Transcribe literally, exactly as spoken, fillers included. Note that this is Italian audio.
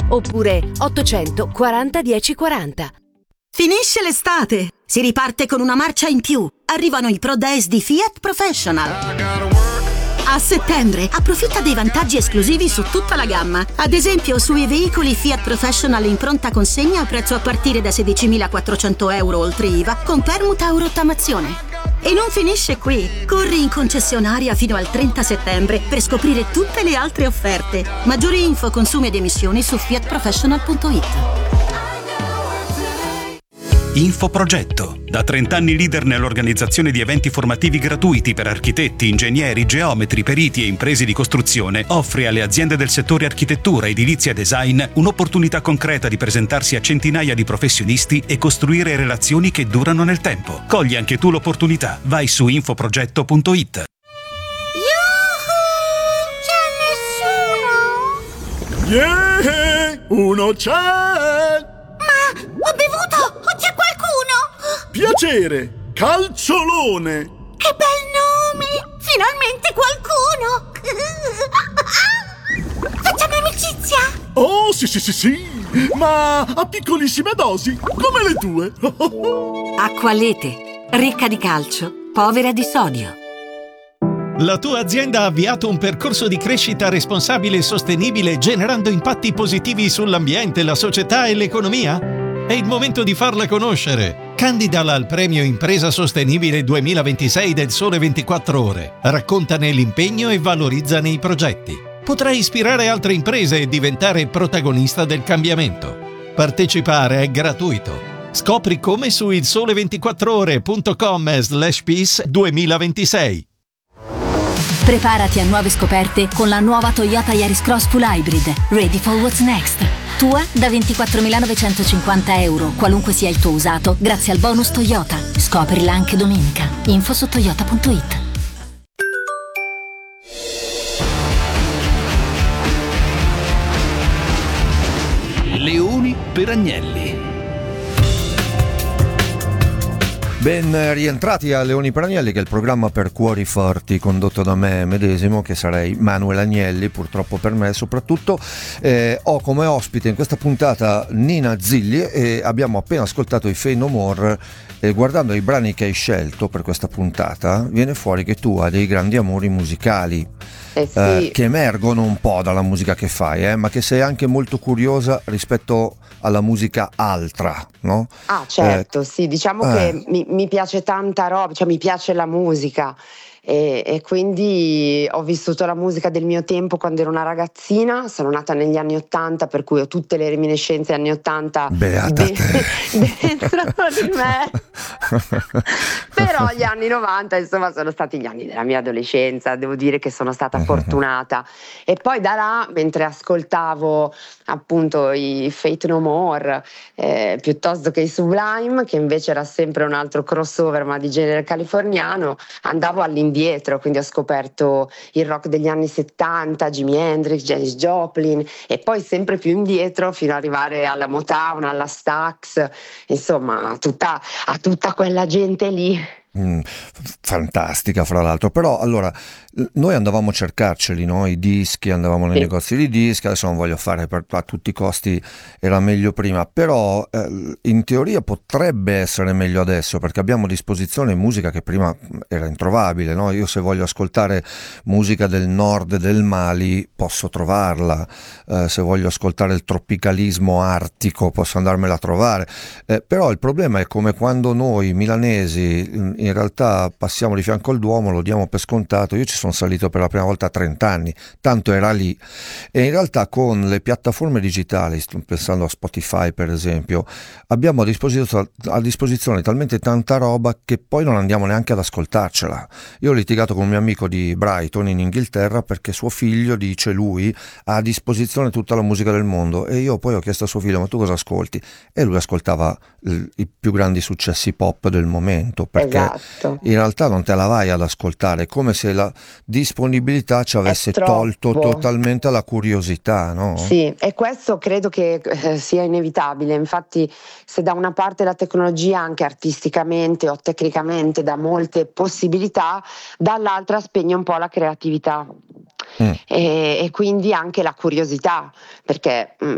oppure ottocento quaranta dieci quaranta. Finisce l'estate, si riparte con una marcia in più. Arrivano i Pro Days di Fiat Professional. A settembre approfitta dei vantaggi esclusivi su tutta la gamma. Ad esempio sui veicoli Fiat Professional in pronta consegna a prezzo a partire da sedicimilaquattrocento euro oltre I V A con permuta o rottamazione. E non finisce qui. Corri in concessionaria fino al trenta settembre per scoprire tutte le altre offerte. Maggiori info, consumi ed emissioni su fiat professional punto it. Infoprogetto, da trenta anni leader nell'organizzazione di eventi formativi gratuiti per architetti, ingegneri, geometri, periti e imprese di costruzione, offre alle aziende del settore architettura, edilizia e design un'opportunità concreta di presentarsi a centinaia di professionisti e costruire relazioni che durano nel tempo. Cogli anche tu l'opportunità. Vai su infoprogetto punto it. Yuhu! C'è nessuno? Yeah! Uno c'è! Ma ho bevuto! O c'è qualcuno? Piacere! Calciolone! Che bel nome! Finalmente qualcuno! Facciamo amicizia? Oh, sì, sì, sì, sì! Ma a piccolissime dosi, come le tue! Acqualete, ricca di calcio, povera di sodio. La tua azienda ha avviato un percorso di crescita responsabile e sostenibile generando impatti positivi sull'ambiente, la società e l'economia? È il momento di farla conoscere. Candidala al premio Impresa Sostenibile duemilaventisei del Sole ventiquattro Ore. Raccontane l'impegno e valorizzane i progetti. Potrai ispirare altre imprese e diventare protagonista del cambiamento. Partecipare è gratuito. Scopri come su il sole ventiquattro ore punto com slash peace duemilaventisei. Preparati a nuove scoperte con la nuova Toyota Yaris Cross Full Hybrid, ready for what's next. Tua da ventiquattromilanovecentocinquanta euro, qualunque sia il tuo usato, grazie al bonus Toyota. Scoprila anche domenica. Info su toyota punto it. Leoni per Agnelli. Ben rientrati a Leoni per Agnelli, che è il programma per cuori forti condotto da me medesimo, che sarei Manuel Agnelli, purtroppo per me soprattutto. Eh, ho come ospite in questa puntata Nina Zilli e abbiamo appena ascoltato i Faith No More. E guardando i brani che hai scelto per questa puntata viene fuori che tu hai dei grandi amori musicali eh sì. eh, che emergono un po' dalla musica che fai, eh, ma che sei anche molto curiosa rispetto alla musica altra, no? Ah, certo, eh, sì, diciamo eh. che mi, mi piace tanta roba, cioè mi piace la musica e, e quindi ho vissuto la musica del mio tempo quando ero una ragazzina. Sono nata negli anni ottanta, per cui ho tutte le reminiscenze anni ottanta Beata de- te. dentro di me. Però gli anni novanta insomma sono stati gli anni della mia adolescenza, devo dire che sono stata fortunata. E poi da là, mentre ascoltavo appunto i Faith No More eh, piuttosto che i Sublime, che invece era sempre un altro crossover ma di genere californiano, andavo all'indietro, quindi ho scoperto il rock degli anni settanta, Jimi Hendrix, Janis Joplin, e poi sempre più indietro fino ad arrivare alla Motown, alla Stax, insomma a tutta, a tutta quella gente lì. Mm, fantastica, fra l'altro. Però allora noi andavamo a cercarceli, no? I dischi, andavamo nei Sì. negozi di dischi. Adesso non voglio fare per, a tutti i costi, era meglio prima, però eh, in teoria potrebbe essere meglio adesso, perché abbiamo a disposizione musica che prima era introvabile, no? Io se voglio ascoltare musica del nord del Mali posso trovarla, eh, se voglio ascoltare il tropicalismo artico posso andarmela a trovare, eh, però il problema è come quando noi milanesi in realtà passiamo di fianco al Duomo, lo diamo per scontato. Io ci sono salito per la prima volta a trenta anni, tanto era lì, e in realtà con le piattaforme digitali, sto pensando a Spotify per esempio, abbiamo a disposizione, a disposizione talmente tanta roba che poi non andiamo neanche ad ascoltarcela. Io ho litigato con un mio amico di Brighton in Inghilterra perché suo figlio, dice lui, ha a disposizione tutta la musica del mondo, e io poi ho chiesto a suo figlio: ma tu cosa ascolti? E lui ascoltava l- i più grandi successi pop del momento, perché Esatto. in realtà non te la vai ad ascoltare, è come se la disponibilità ci avesse tolto troppo. totalmente la curiosità, no? Sì, e questo credo che eh, sia inevitabile. Infatti, se da una parte la tecnologia anche artisticamente o tecnicamente dà molte possibilità, dall'altra spegne un po' la creatività. Mm. E, e quindi anche la curiosità, perché mh,